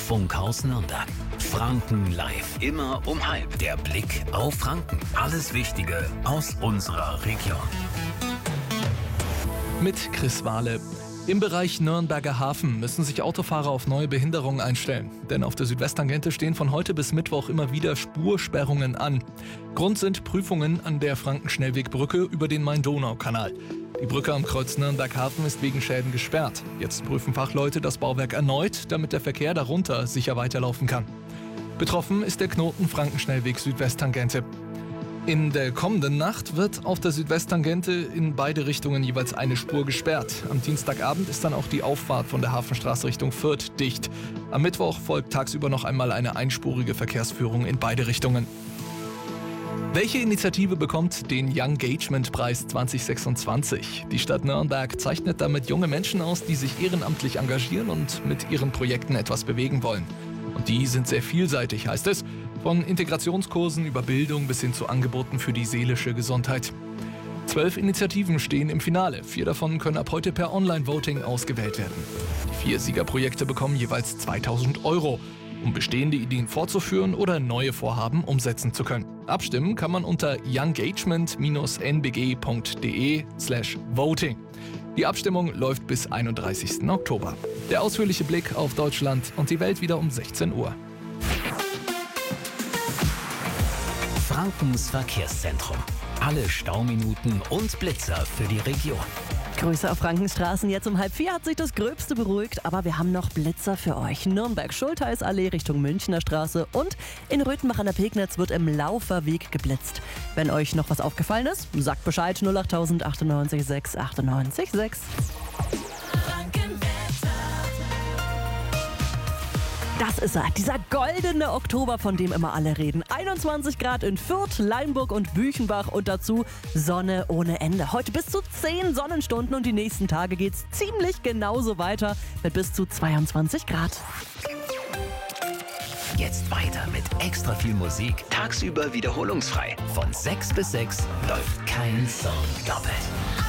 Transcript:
Funkhaus Nürnberg. Franken live, immer um 12:30. Der Blick auf Franken. Alles Wichtige aus unserer Region. Mit Chris Wahle. Im Bereich Nürnberger Hafen müssen sich Autofahrer auf neue Behinderungen einstellen. Denn auf der Südwesttangente stehen von heute bis Mittwoch immer wieder Spursperrungen an. Grund sind Prüfungen an der Frankenschnellwegbrücke über den Main-Donau-Kanal. Die Brücke am Kreuz Nürnberg-Hafen ist wegen Schäden gesperrt. Jetzt prüfen Fachleute das Bauwerk erneut, damit der Verkehr darunter sicher weiterlaufen kann. Betroffen ist der Knoten Frankenschnellweg Südwesttangente. In der kommenden Nacht wird auf der Südwesttangente in beide Richtungen jeweils eine Spur gesperrt. Am Dienstagabend ist dann auch die Auffahrt von der Hafenstraße Richtung Fürth dicht. Am Mittwoch folgt tagsüber noch einmal eine einspurige Verkehrsführung in beide Richtungen. Welche Initiative bekommt den Youngagement-Preis 2026? Die Stadt Nürnberg zeichnet damit junge Menschen aus, die sich ehrenamtlich engagieren und mit ihren Projekten etwas bewegen wollen. Und die sind sehr vielseitig, heißt es. Von Integrationskursen über Bildung bis hin zu Angeboten für die seelische Gesundheit. 12 Initiativen stehen im Finale. 4 davon können ab heute per Online-Voting ausgewählt werden. Die 4 Siegerprojekte bekommen jeweils 2.000 €, um bestehende Ideen fortzuführen oder neue Vorhaben umsetzen zu können. Abstimmen kann man unter youngagement-nbg.de/voting. Die Abstimmung läuft bis 31. Oktober. Der ausführliche Blick auf Deutschland und die Welt wieder um 16 Uhr. Frankens Verkehrszentrum. Alle Stauminuten und Blitzer für die Region. Grüße auf Frankenstraßen. Jetzt um 3:30 hat sich das Gröbste beruhigt, aber wir haben noch Blitzer für euch. Nürnberg-Schultheißallee Richtung Münchner Straße und in Röthenbach an der Pegnitz wird im Lauferweg geblitzt. Wenn euch noch was aufgefallen ist, sagt Bescheid 08000 98 6 98 6. Das ist er, dieser goldene Oktober, von dem immer alle reden. 21 Grad in Fürth, Leinburg und Büchenbach und dazu Sonne ohne Ende. Heute bis zu 10 Sonnenstunden und die nächsten Tage geht's ziemlich genauso weiter mit bis zu 22 Grad. Jetzt weiter mit extra viel Musik. Tagsüber wiederholungsfrei. Von 6 bis 6 läuft kein Song doppelt.